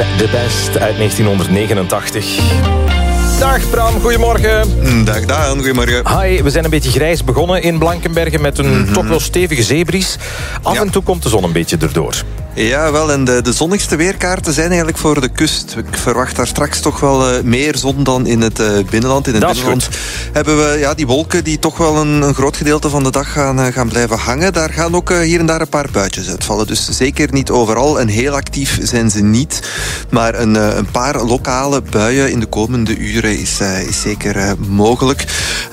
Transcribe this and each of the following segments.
The Best uit 1989. Dag Bram, goedemorgen. Dag Daan, goedemorgen. Hi, we zijn een beetje grijs begonnen in Blankenbergen met een toch wel stevige zeebries. Af en toe komt de zon een beetje erdoor. Ja, wel, en de zonnigste weerkaarten zijn eigenlijk voor de kust. Ik verwacht daar straks toch wel meer zon dan in het binnenland. In het binnenland hebben we die wolken die toch wel een groot gedeelte van de dag gaan blijven hangen. Daar gaan ook hier en daar een paar buitjes uitvallen. Dus zeker niet overal en heel actief zijn ze niet. Maar een paar lokale buien in de komende uren is zeker mogelijk.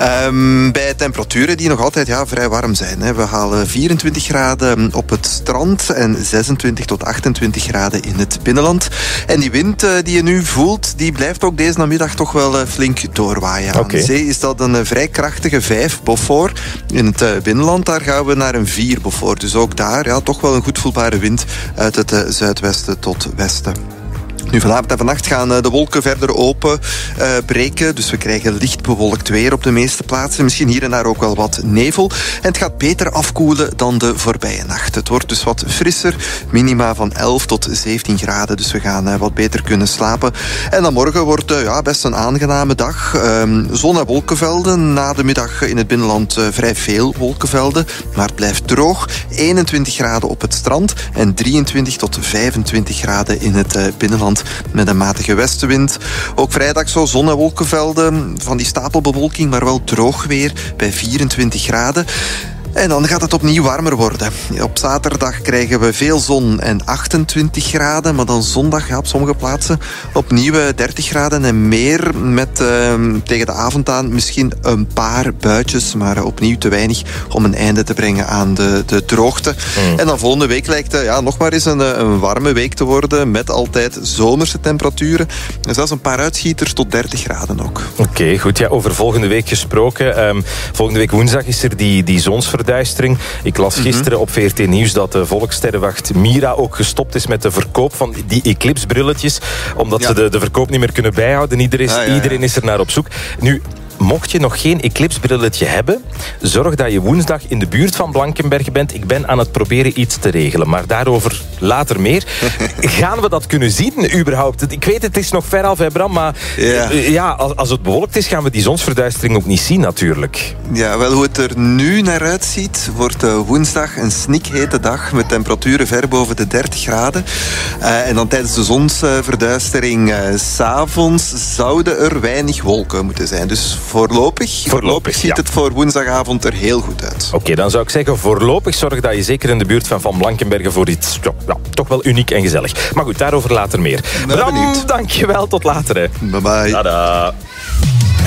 Bij temperaturen die nog altijd vrij warm zijn. Hè. We halen 24 graden op het strand en 26 tot 28 graden in het binnenland. En die wind die je nu voelt, die blijft ook deze namiddag toch wel flink doorwaaien. Aan de zee is dat een vrij krachtige 5 Beaufort. In het binnenland daar gaan we naar een 4 Beaufort. Dus ook daar toch wel een goed voelbare wind uit het zuidwesten tot westen. Nu, vanavond en vannacht gaan de wolken verder open breken. Dus we krijgen licht bewolkt weer op de meeste plaatsen. Misschien hier en daar ook wel wat nevel. En het gaat beter afkoelen dan de voorbije nacht. Het wordt dus wat frisser. Minima van 11 tot 17 graden. Dus we gaan wat beter kunnen slapen. En dan morgen wordt best een aangename dag. Zon en wolkenvelden. Na de middag in het binnenland vrij veel wolkenvelden. Maar het blijft droog. 21 graden op het strand. En 23 tot 25 graden in het binnenland. Met een matige westenwind. Ook vrijdag zo zon- en wolkenvelden van die stapelbewolking, maar wel droog weer bij 24 graden. En dan gaat het opnieuw warmer worden. Op zaterdag krijgen we veel zon en 28 graden. Maar dan zondag op sommige plaatsen opnieuw 30 graden en meer. Met tegen de avond aan misschien een paar buitjes. Maar opnieuw te weinig om een einde te brengen aan de droogte. En dan volgende week lijkt nog maar eens een warme week te worden. Met altijd zomerse temperaturen. En zelfs een paar uitschieters tot 30 graden ook. Oké, goed. Ja, over volgende week gesproken. Volgende week woensdag is er die zonsverduistering. Ik las gisteren op VRT Nieuws dat de volkssterrenwacht Mira ook gestopt is met de verkoop van die eclipsebrilletjes. Omdat ze de verkoop niet meer kunnen bijhouden. Iedereen is er naar op zoek. Nu, mocht je nog geen eclipsebrilletje hebben, zorg dat je woensdag in de buurt van Blankenbergen bent. Ik ben aan het proberen iets te regelen, maar daarover later meer. Gaan we dat kunnen zien, überhaupt? Ik weet, het is nog ver af, hè, Bram, maar als het bewolkt is, gaan we die zonsverduistering ook niet zien, natuurlijk. Ja, wel, hoe het er nu naar uitziet, wordt woensdag een snikhete dag met temperaturen ver boven de 30 graden. En dan tijdens de zonsverduistering 's avonds zouden er weinig wolken moeten zijn. Dus voorlopig ziet het voor woensdagavond er heel goed uit. Oké, dan zou ik zeggen, voorlopig zorg dat je zeker in de buurt van Blankenbergen voor iets toch wel uniek en gezellig. Maar goed, daarover later meer. Bram, dankjewel. Tot later. Hè. Bye bye. Tada.